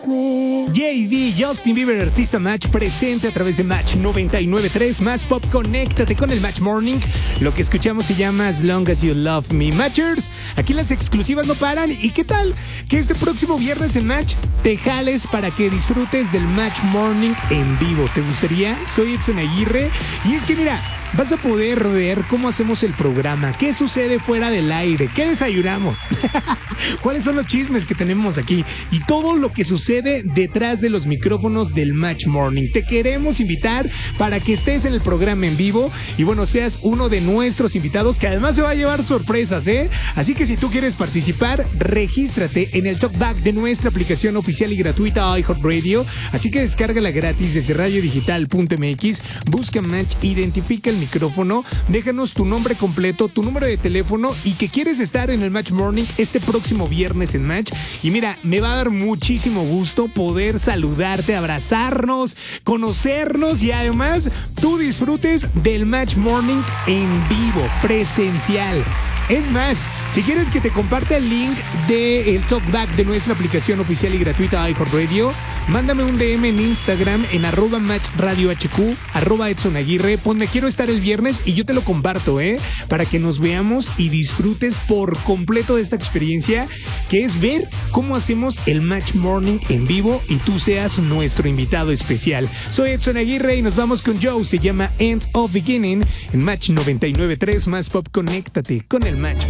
JV, Justin Bieber, Artista Match, presente a través de Match 99.3, Más Pop, conéctate con el Match Morning. Lo que escuchamos se llama As Long As You Love Me. Matchers, aquí las exclusivas no paran. ¿Y qué tal? Que este próximo viernes en Match te jales para que disfrutes del Match Morning en vivo. ¿Te gustaría? Soy Edson Aguirre y es que mira, vas a poder ver cómo hacemos el programa, qué sucede fuera del aire, qué desayunamos, cuáles son los chismes que tenemos aquí y todo lo que sucede detrás de los micrófonos del Match Morning. Te queremos invitar para que estés en el programa en vivo y bueno, seas uno de nuestros invitados que además se va a llevar sorpresas, ¿eh? Así que si tú quieres participar, regístrate en el talkback de nuestra aplicación oficial y gratuita iHeartRadio. Así que descárgala gratis desde radiodigital.mx, busca Match, identifica el micrófono, déjanos tu nombre completo, tu número de teléfono y que quieres estar en el Match Morning este próximo viernes en Match. Y mira, me va a dar muchísimo gusto poder saludarte, abrazarnos, conocernos y además tú disfrutes del Match Morning en vivo, presencial. Es más, si quieres que te comparta el link del talkback de nuestra aplicación oficial y gratuita iHeartRadio, mándame un DM en Instagram en @matchradiohq, @EdsonAguirre, ponme quiero estar el viernes y yo te lo comparto, para que nos veamos y disfrutes por completo de esta experiencia que es ver cómo hacemos el Match Morning en vivo y tú seas nuestro invitado especial. Soy Edson Aguirre y nos vamos con Joe, se llama End of Beginning en Match 99.3, Más Pop, conéctate con el Match